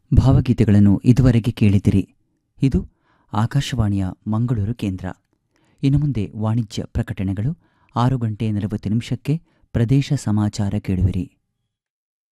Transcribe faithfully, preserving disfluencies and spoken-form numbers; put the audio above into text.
ಭಾವಗೀತೆಗಳನ್ನು ಇದುವರೆಗೆ ಕೇಳಿದಿರಿ. ಇದು ಆಕಾಶವಾಣಿಯ ಮಂಗಳೂರು ಕೇಂದ್ರ. ಇನ್ನು ಮುಂದೆ ವಾಣಿಜ್ಯ ಪ್ರಕಟಣೆಗಳು. ಆರು ಗಂಟೆ ನಲವತ್ತು ನಿಮಿಷಕ್ಕೆ ಪ್ರದೇಶ ಸಮಾಚಾರ ಕೇಳುವಿರಿ.